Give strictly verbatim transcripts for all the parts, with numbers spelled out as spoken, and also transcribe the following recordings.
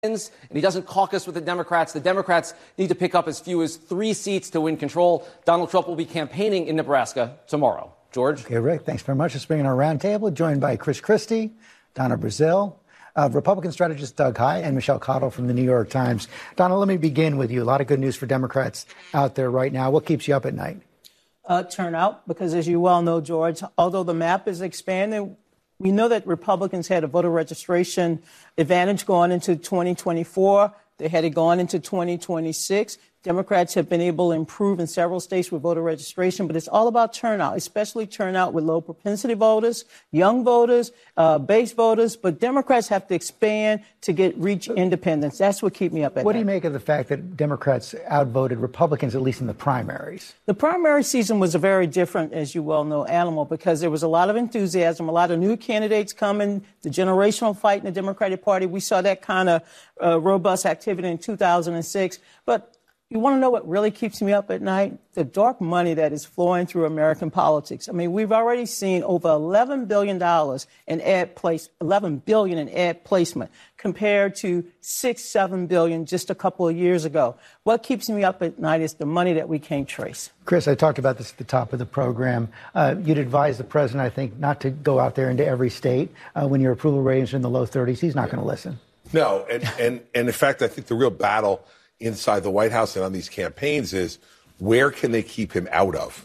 and he doesn't caucus with the Democrats, the Democrats need to pick up as few as three seats to win control. Donald Trump will be campaigning in Nebraska tomorrow. George? Okay, Rick, thanks very much. Let's bring in our roundtable, joined by Chris Christie, Donna Brazile, uh, Republican strategist Doug Heye, and Michelle Cottle from the New York Times. Donna, let me begin with you. A lot of good news for Democrats out there right now. What keeps you up at night? Uh, turnout, because as you well know, George, although the map is expanding, we know that Republicans had a voter registration advantage going into twenty twenty-four. They had it going into twenty twenty-six. Democrats have been able to improve in several states with voter registration, but it's all about turnout, especially turnout with low propensity voters, young voters, uh, base voters. But Democrats have to expand to get reach independence. That's what keeps me up at night. What do you make of the fact that Democrats outvoted Republicans, at least in the primaries? The primary season was a very different, as you well know, animal, because there was a lot of enthusiasm, a lot of new candidates coming, the generational fight in the Democratic Party. We saw that kind of uh, robust activity in two thousand six. But you want to know what really keeps me up at night? The dark money that is flowing through American politics. I mean, we've already seen over eleven billion dollars in ad place, eleven billion dollars in ad placement compared to six, seven billion dollars just a couple of years ago. What keeps me up at night is the money that we can't trace. Chris, I talked about this at the top of the program. Uh, you'd advise the president, I think, not to go out there into every state uh, when your approval ratings are in the low thirties. He's not going to listen. No, and, and, and in fact, I think the real battle inside the White House and on these campaigns is where can they keep him out of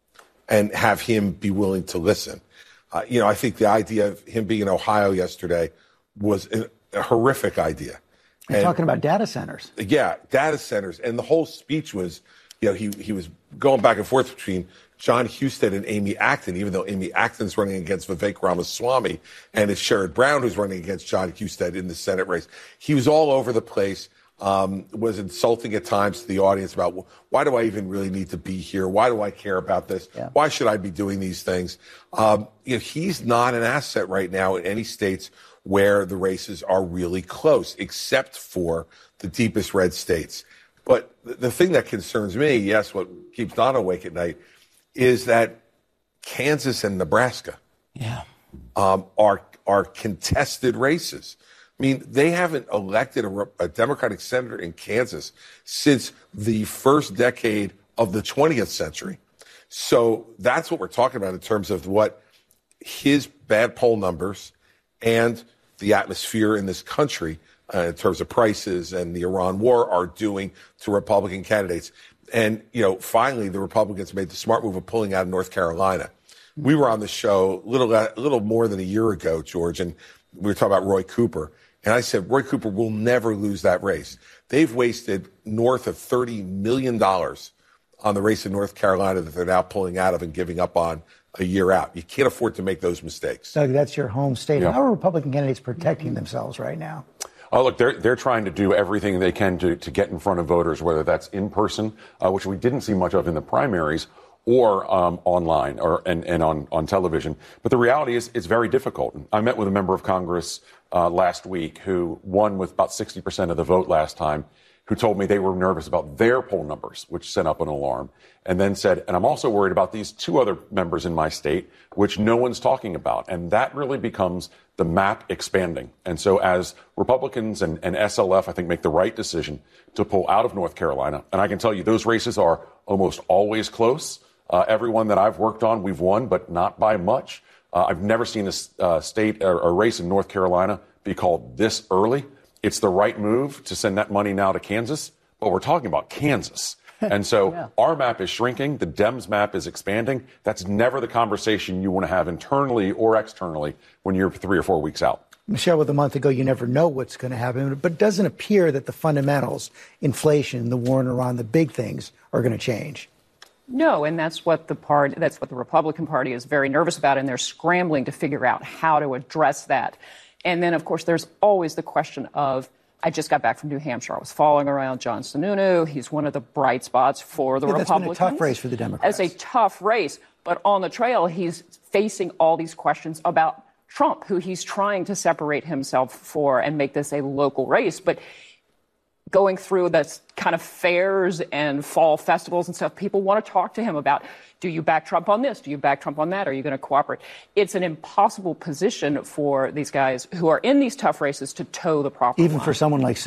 and have him be willing to listen? Uh, you know, I think the idea of him being in Ohio yesterday was a, a horrific idea. You're and, talking about data centers. Yeah, data centers. And the whole speech was, you know, he, he was going back and forth between John Husted and Amy Acton, even though Amy Acton's running against Vivek Ramaswamy, and it's Sherrod Brown who's running against John Husted in the Senate race. He was all over the place. Um, was insulting at times to the audience about, well, why do I even really need to be here? Why do I care about this? Yeah. Why should I be doing these things? Um, you know, he's not an asset right now in any states where the races are really close, except for the deepest red states. But the thing that concerns me, yes, what keeps Donna awake at night, is that Kansas and Nebraska yeah. um, are are contested races. I mean, they haven't elected a, a Democratic senator in Kansas since the first decade of the twentieth century. So that's what we're talking about in terms of what his bad poll numbers and the atmosphere in this country uh, in terms of prices and the Iran war are doing to Republican candidates. And, you know, finally, the Republicans made the smart move of pulling out of North Carolina. We were on the show a little, a little more than a year ago, George, and we were talking about Roy Cooper. And I said, Roy Cooper will never lose that race. They've wasted north of thirty million dollars on the race in North Carolina that they're now pulling out of and giving up on a year out. You can't afford to make those mistakes. Doug, that's your home state. Yeah. How are Republican candidates protecting themselves right now? Oh, look, they're they're trying to do everything they can to, to get in front of voters, whether that's in person, uh, which we didn't see much of in the primaries, or um, online or and, and on, on television. But the reality is it's very difficult. I met with a member of Congress uh, last week who won with about sixty percent of the vote last time, who told me they were nervous about their poll numbers, which sent up an alarm, and then said, and I'm also worried about these two other members in my state, which no one's talking about. And that really becomes the map expanding. And so as Republicans and, and S L F, I think, make the right decision to pull out of North Carolina, and I can tell you those races are almost always close. Uh, everyone that I've worked on, we've won, but not by much. Uh, I've never seen a uh, state or a race in North Carolina be called this early. It's the right move to send that money now to Kansas, but we're talking about Kansas. And so yeah. Our map is shrinking. The Dems map is expanding. That's never the conversation you want to have internally or externally when you're three or four weeks out. Michelle, with a month ago, you never know what's going to happen, but it doesn't appear that the fundamentals, inflation, the war in Iran, the big things are going to change. No, and that's what the party, that's what the Republican Party is very nervous about, and they're scrambling to figure out how to address that. And then, of course, there's always the question of, I just got back from New Hampshire. I was following around John Sununu. He's one of the bright spots for the yeah, Republicans. That's been a tough race for the Democrats. It's a tough race, but on the trail, he's facing all these questions about Trump, who he's trying to separate himself for and make this a local race. But going through the kind of fairs and fall festivals and stuff, people want to talk to him about, do you back Trump on this? Do you back Trump on that? Are you going to cooperate? It's an impossible position for these guys who are in these tough races to toe the proper Even line. for someone like